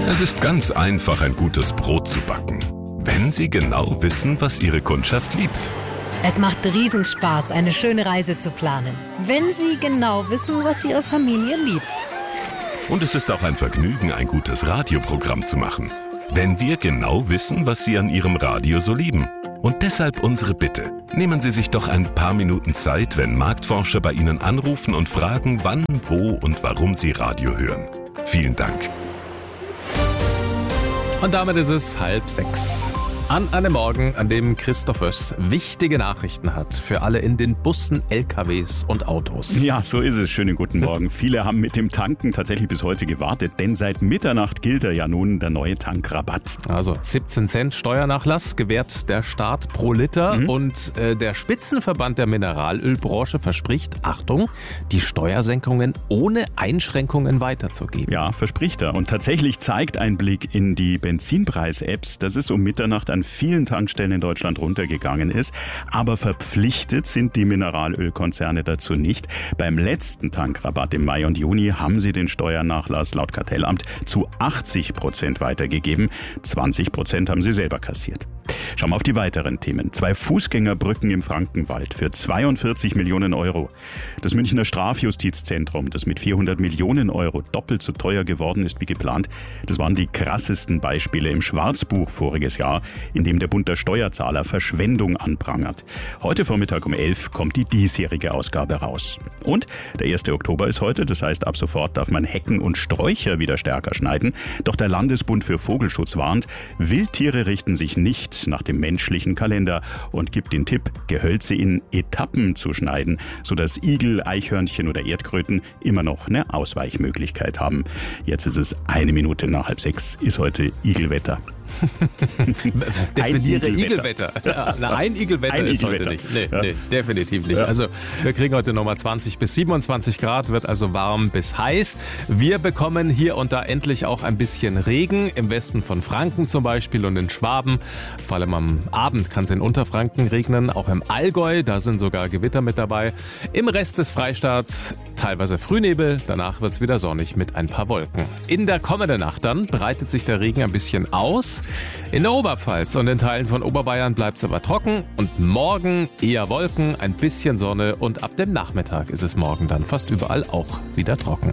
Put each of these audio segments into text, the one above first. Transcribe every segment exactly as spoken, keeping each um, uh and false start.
Es ist ganz einfach, ein gutes Brot zu backen, wenn Sie genau wissen, was Ihre Kundschaft liebt. Es macht Riesenspaß, eine schöne Reise zu planen, wenn Sie genau wissen, was Ihre Familie liebt. Und es ist auch ein Vergnügen, ein gutes Radioprogramm zu machen, wenn wir genau wissen, was Sie an Ihrem Radio so lieben. Und deshalb unsere Bitte. Nehmen Sie sich doch ein paar Minuten Zeit, wenn Marktforscher bei Ihnen anrufen und fragen, wann, wo und warum Sie Radio hören. Vielen Dank. Und damit ist es halb sechs. An einem Morgen, an dem Christoph Oess wichtige Nachrichten hat für alle in den Bussen, L K Ws und Autos. Ja, so ist es. Schönen guten Morgen. Viele haben mit dem Tanken tatsächlich bis heute gewartet, denn seit Mitternacht gilt ja nun der neue Tankrabatt. Also siebzehn Cent Steuernachlass gewährt der Staat pro Liter mhm. und äh, der Spitzenverband der Mineralölbranche verspricht, Achtung, die Steuersenkungen ohne Einschränkungen weiterzugeben. Ja, verspricht er. Und tatsächlich zeigt ein Blick in die Benzinpreis-Apps, dass es um Mitternacht an vielen Tankstellen in Deutschland runtergegangen ist. Aber verpflichtet sind die Mineralölkonzerne dazu nicht. Beim letzten Tankrabatt im Mai und Juni haben sie den Steuernachlass laut Kartellamt zu achtzig Prozent weitergegeben. zwanzig Prozent haben sie selber kassiert. Schauen wir auf die weiteren Themen. Zwei Fußgängerbrücken im Frankenwald für zweiundvierzig Millionen Euro. Das Münchner Strafjustizzentrum, das mit vierhundert Millionen Euro doppelt so teuer geworden ist wie geplant, das waren die krassesten Beispiele im Schwarzbuch voriges Jahr, in dem der Bund der Steuerzahler Verschwendung anprangert. Heute Vormittag um elf kommt die diesjährige Ausgabe raus. Und der erste Oktober ist heute, das heißt, ab sofort darf man Hecken und Sträucher wieder stärker schneiden. Doch der Landesbund für Vogelschutz warnt, Wildtiere richten sich nicht nach dem menschlichen Kalender und gibt den Tipp, Gehölze in Etappen zu schneiden, sodass Igel, Eichhörnchen oder Erdkröten immer noch eine Ausweichmöglichkeit haben. Jetzt ist es eine Minute nach halb sechs, ist heute Igelwetter. Definiere ein Igelwetter. Ja, na, ein Igelwetter ein ist Igelwetter. heute nicht. Nee, Ja. nee, definitiv nicht. Ja. Also wir kriegen heute nochmal zwanzig bis siebenundzwanzig Grad, wird also warm bis heiß. Wir bekommen hier und da endlich auch ein bisschen Regen, im Westen von Franken zum Beispiel und in Schwaben. Vor allem am Abend kann es in Unterfranken regnen, auch im Allgäu, da sind sogar Gewitter mit dabei. Im Rest des Freistaats teilweise Frühnebel, danach wird es wieder sonnig mit ein paar Wolken. In der kommenden Nacht dann breitet sich der Regen ein bisschen aus. In der Oberpfalz und in Teilen von Oberbayern bleibt es aber trocken und morgen eher Wolken, ein bisschen Sonne und ab dem Nachmittag ist es morgen dann fast überall auch wieder trocken.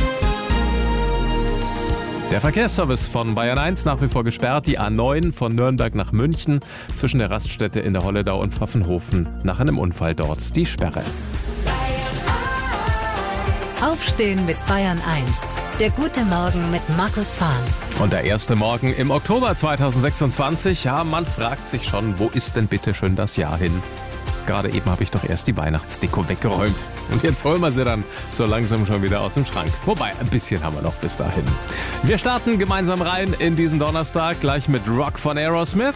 Der Verkehrsservice von Bayern eins nach wie vor gesperrt, die A neun von Nürnberg nach München zwischen der Raststätte in der Holledau und Pfaffenhofen nach einem Unfall dort die Sperre. Aufstehen mit Bayern eins. Der gute Morgen mit Markus Fahn. Und der erste Morgen im Oktober zweitausendsechsundzwanzig. Ja, man fragt sich schon, wo ist denn bitte schön das Jahr hin? Gerade eben habe ich doch erst die Weihnachtsdeko weggeräumt. Und jetzt holen wir sie dann so langsam schon wieder aus dem Schrank. Wobei, ein bisschen haben wir noch bis dahin. Wir starten gemeinsam rein in diesen Donnerstag, gleich mit Rock von Aerosmith.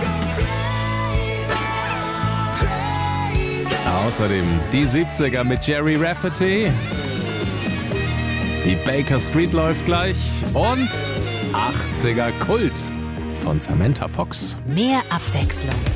Außerdem die siebziger mit Jerry Rafferty. Die Baker Street läuft gleich und achtziger Kult von Samantha Fox. Mehr Abwechslung.